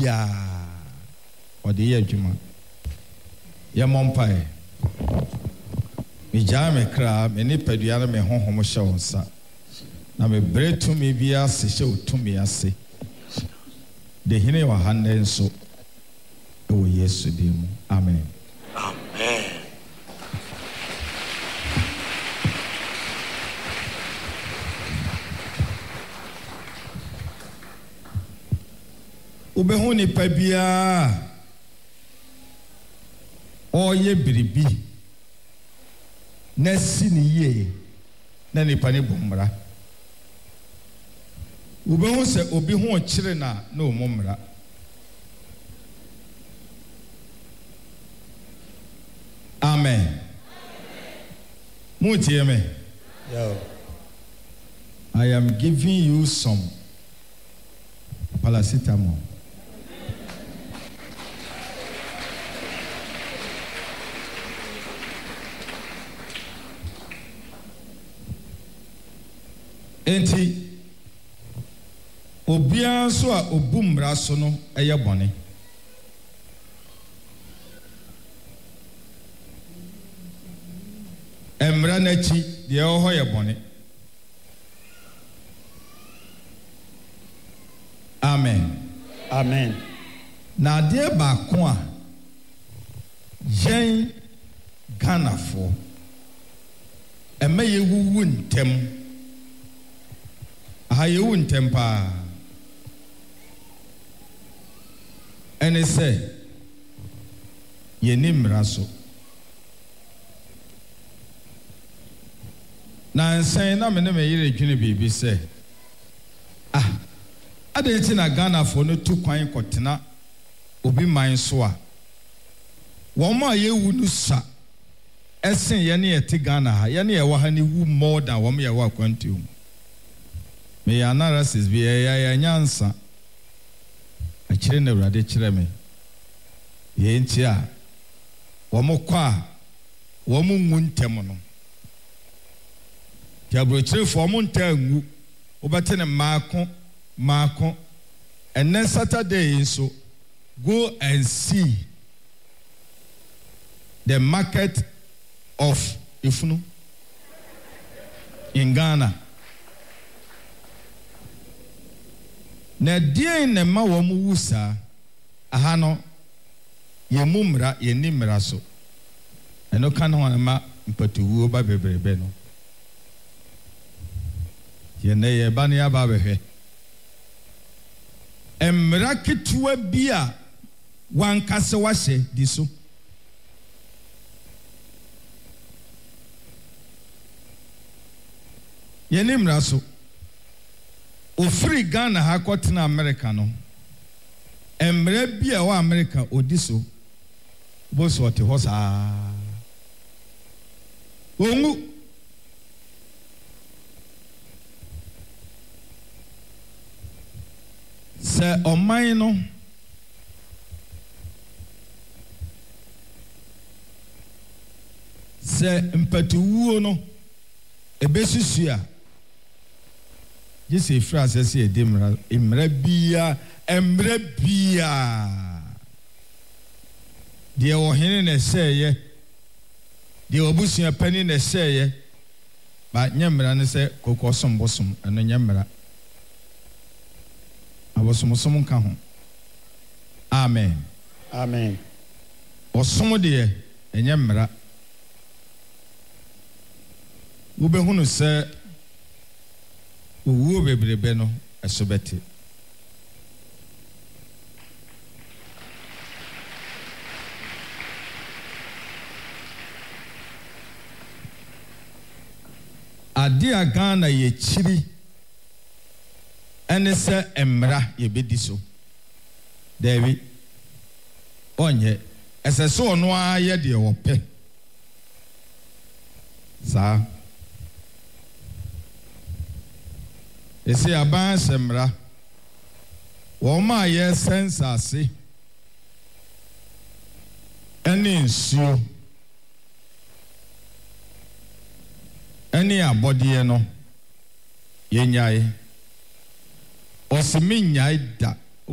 bia ode ye adwuma ye mompae me jaa me kra me ni padua na me honhom hye wonsa na me bretu me bia se hye otumi ase de hine wa hande nso o Yesu dim amen amen Ubehu nipa bia oye biribi na si ni ye na nipa ne bomra ubehu se obi ho kire na omomra amen mutie me yo I am giving you some paracetamol. Enti obia so a obumra so no eye bone emra na chi de oho ye bone amen amen na de ba ko a yen Ghanafo emaye wuwu ntem ayewu ntempa ene se yeni mraso na nsen na me ne yire dwene bibi se adeti na Ghanafo no tu kwan kotena obi man so a wo ma yewu nu sa esen ye ne ete Ghana ha ye ne ye wa ha ne wu more than wo me ye wa kwantu me analysis bi ya nyansa a kire na urade kire me ye nti a wo mo kwa wo mo nguntem no ti abrochire fo mo ntangu obete ne maako and then Saturday so go and see the market of Ifunu in Ghana. Na die na ma wo mu wusa aha no ye mumra ye nimra so eno kan ho ma mpatuwu ba bebrebe no ye na ye ba ne ya ba behwe emra ketua bia wankase wahye di so ye nimra so ofri Ghana ha kotena America no emre bia wa America odiso bo so te ho saa ongu se oman no se mpatuwuo no ebesusu a Jesse Francis e demra emra bia de ohene na seye de obusua pani na seye ba nyamra ne se kokosom bosom eno nyamra abosom ka ho amen amen osom de enyamra wo behunu se uwo bebrebe no esobete adia Ghana ye chiri ene se emra ye bedi so David onye ese so no aye de wope sa ese aban semra wo ma ye sensase ene nsuo ene abodie no ye nyae osimi nyae da